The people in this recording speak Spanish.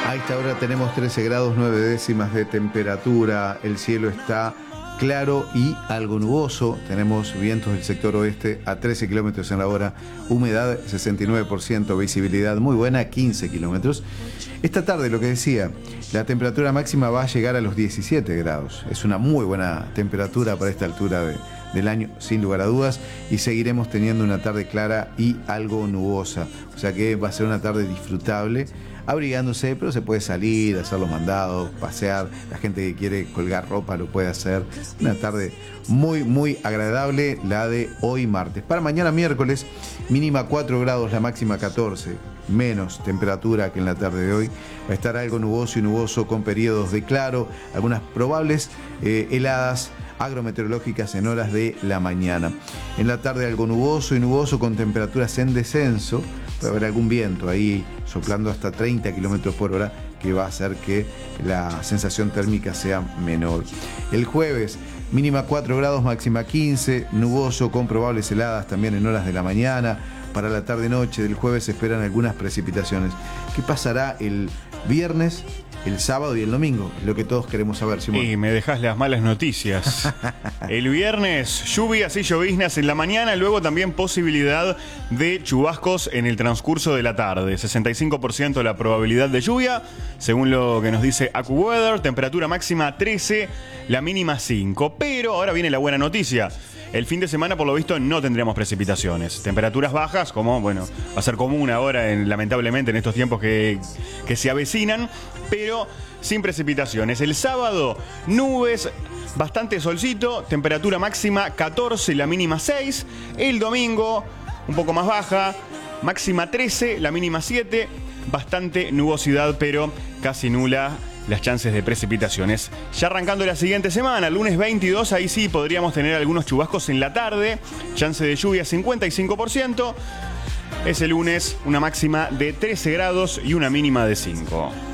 A esta hora tenemos 13 grados 9 décimas de temperatura, el cielo está claro y algo nuboso, tenemos vientos del sector oeste a 13 kilómetros en la hora, humedad 69%, visibilidad muy buena, 15 kilómetros. Esta tarde, lo que decía, la temperatura máxima va a llegar a los 17 grados, es una muy buena temperatura para esta altura del año, sin lugar a dudas, y seguiremos teniendo una tarde clara y algo nubosa, o sea que va a ser una tarde disfrutable, abrigándose, pero se puede salir, hacer los mandados, pasear, la gente que quiere colgar ropa lo puede hacer. Una tarde muy, muy agradable la de hoy martes. Para mañana miércoles, mínima 4 grados, la máxima 14, menos temperatura que en la tarde de hoy. Va a estar algo nuboso y nuboso con periodos de claro, algunas probables heladas agrometeorológicas en horas de la mañana. En la tarde algo nuboso y nuboso con temperaturas en descenso. Puede haber algún viento ahí soplando hasta 30 kilómetros por hora que va a hacer que la sensación térmica sea menor. El jueves, mínima 4 grados, máxima 15, nuboso con probables heladas también en horas de la mañana. Para la tarde-noche del jueves se esperan algunas precipitaciones. ¿Qué pasará el viernes, el sábado y el domingo? Es lo que todos queremos saber, Simón. Y me dejas las malas noticias. El viernes, lluvias y lloviznas en la mañana, luego también posibilidad de chubascos en el transcurso de la tarde. 65% la probabilidad de lluvia, según lo que nos dice AccuWeather. Temperatura máxima 13, la mínima 5. Pero ahora viene la buena noticia. El fin de semana, por lo visto, no tendremos precipitaciones. Temperaturas bajas, como, bueno, va a ser común ahora, lamentablemente, en estos tiempos que se avecinan, pero sin precipitaciones. El sábado, nubes, bastante solcito, temperatura máxima 14, la mínima 6. El domingo, un poco más baja, máxima 13, la mínima 7. Bastante nubosidad, pero casi nula las chances de precipitaciones. Ya arrancando la siguiente semana, lunes 22, ahí sí podríamos tener algunos chubascos en la tarde. Chance de lluvia 55%. Ese lunes una máxima de 13 grados y una mínima de 5.